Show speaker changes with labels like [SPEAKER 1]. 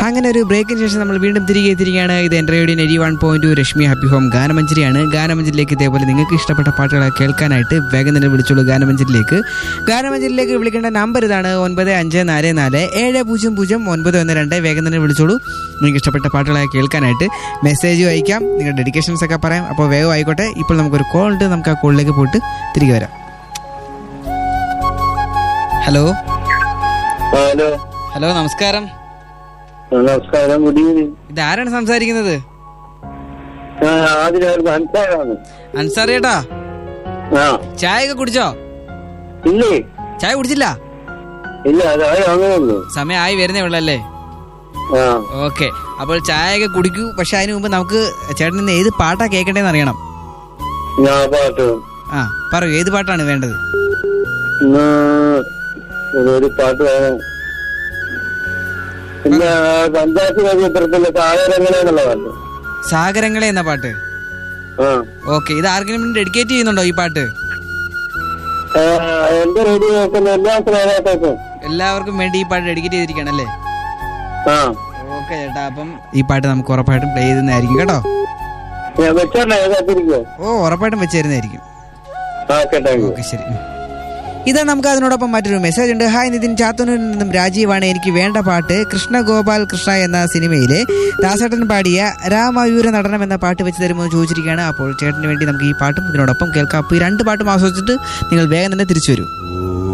[SPEAKER 1] അങ്ങനെ ഒരു ബ്രേക്കിന് ശേഷം നമ്മൾ വീണ്ടും തിരികെ എത്തിയിരിക്കുകയാണ്. ഇത് എൻ്റെ റേഡിയോ 91.2 രശ്മി ഹാപ്പി ഹോം ഗാനമഞ്ജരിയാണ്. ഗാനമഞ്ജരിയിലേക്ക് ഇതേപോലെ നിങ്ങൾക്ക് ഇഷ്ടപ്പെട്ട പാട്ടുകൾ കേൾക്കാനായിട്ട് വേഗം തന്നെ വിളിച്ചോളൂ ഗാനമഞ്ജരിയിലേക്ക്. ഗാനമഞ്ജരിയിലേക്ക് വിളിക്കേണ്ട നമ്പർ ഇതാണ് 9544700912. വേഗം തന്നെ വിളിച്ചോളൂ. നിങ്ങൾക്ക് ഇഷ്ടപ്പെട്ട പാട്ടുകളെ കേൾക്കാനായിട്ട് മെസ്സേജ് അയക്കാം, നിങ്ങളുടെ ഡെഡിക്കേഷൻസ് ഒക്കെ പറയാം. അപ്പോൾ വേഗം ആയിക്കോട്ടെ. ഇപ്പോൾ നമുക്കൊരു കോൾ ഉണ്ട്, നമുക്ക് ആ കോളിലേക്ക് പോയിട്ട് തിരികെ വരാം. ഹലോ ഹലോ, നമസ്കാരം.
[SPEAKER 2] നമസ്കാരം, ഗുഡ് ഈവനിങ്.
[SPEAKER 1] ഇത് ആരാണ് സംസാരിക്കുന്നത്? അൻസാർ ചേട്ടാ, ചായ ഒക്കെ കുടിച്ചോ?
[SPEAKER 2] ഇല്ലേ,
[SPEAKER 1] ചായ കുടിച്ചില്ല.
[SPEAKER 2] ഇല്ല,
[SPEAKER 1] സമയമായി വരുന്നേ ഉള്ളല്ലേ? ഓക്കെ, അപ്പോൾ ചായ ഒക്കെ കുടിക്കൂ. പക്ഷെ അതിന് മുമ്പ് നമുക്ക് ചേട്ടൻ ഇന്ന് ഏത് പാട്ടാ കേൾക്കണ്ടേന്ന് അറിയണം. പറയൂ, ഏത് പാട്ടാണ് വേണ്ടത്?
[SPEAKER 2] ഒരു പാട്ട് വേണം. പിന്നെ പഞ്ചായത്ത് ചിത്രത്തിലെ സാഗരങ്ങളെന്നുള്ള പാട്ട്.
[SPEAKER 1] സാഗരങ്ങളെ എന്ന പാട്ട്. ഓക്കെ, ഇത് ആർക്കെങ്കിലും ഡെഡിക്കേറ്റ് ചെയ്യുന്നുണ്ടോ ഈ പാട്ട്?
[SPEAKER 2] എന്റെ റേഡിയോ കേൾക്കുന്ന എല്ലാ ശ്രോതാക്കൾക്കും
[SPEAKER 1] എല്ലാവർക്കും വേണ്ടി ഈ പാട്ട് ഡെഡിക്കേറ്റ് ചെയ്തിരിക്കണല്ലേ? ഓക്കെ ചേട്ടാ, അപ്പം ഈ പാട്ട് നമുക്ക് ഉറപ്പായിട്ടും പ്ലേ ചെയ്യുന്നതായിരിക്കും കേട്ടോ. ഓ, ഉറപ്പായിട്ടും വെച്ച് തരുന്നതായിരിക്കും. ഓക്കെ, ശരി. ഇതാ നമുക്ക് അതിനോടൊപ്പം മറ്റൊരു മെസ്സേജ് ഉണ്ട്. ഹായ് നിതിൻ, ചാത്തന്നൂരിൽ നിന്നും രാജീവാണ്. എനിക്ക് വേണ്ട പാട്ട് കൃഷ്ണഗോപാൽ കൃഷ്ണ എന്ന സിനിമയിലെ ദാസേട്ടൻ പാടിയ രാമയൂര നടനം എന്ന പാട്ട് വെച്ച് തരുമോ എന്ന് ചോദിച്ചിരിക്കുകയാണ്. അപ്പോൾ ചേട്ടന് വേണ്ടി നമുക്ക് ഈ പാട്ടും ഇതിനോടൊപ്പം കേൾക്കാം. അപ്പോൾ ഈ രണ്ട് പാട്ടും ആസ്വദിച്ചിട്ട് നിങ്ങൾ വേഗം തന്നെ തിരിച്ചു വരൂ.